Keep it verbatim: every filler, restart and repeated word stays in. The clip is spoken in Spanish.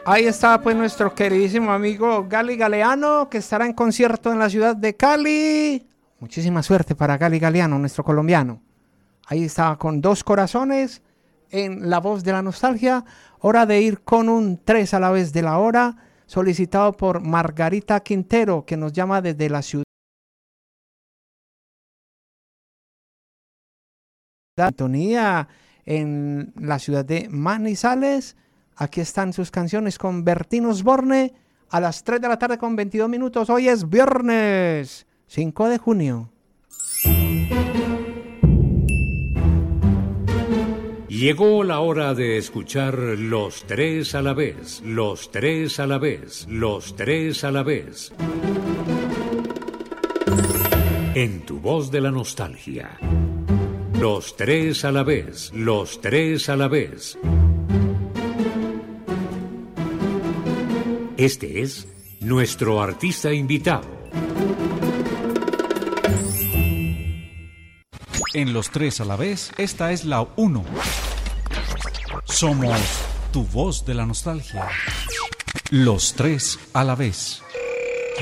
Ahí está pues nuestro queridísimo amigo Gali Galeano, que estará en concierto en la ciudad de Cali. Muchísima suerte para Gali Galeano, nuestro colombiano. Ahí está con Dos Corazones en La Voz de la Nostalgia. Hora de ir con un tres a la vez de la hora, solicitado por Margarita Quintero, que nos llama desde la ciudad de Antonía, en la ciudad de Manizales. Aquí están sus canciones con Bertín Osborne a las tres de la tarde con veintidós minutos. Hoy es viernes cinco de junio. Llegó la hora de escuchar Los Tres a la Vez, Los Tres a la Vez, Los Tres a la Vez. En tu voz de la nostalgia. Los Tres a la Vez, Los Tres a la Vez. Este es nuestro artista invitado. En Los Tres a la Vez, esta es la uno. Somos tu voz de la nostalgia. Los Tres a la Vez.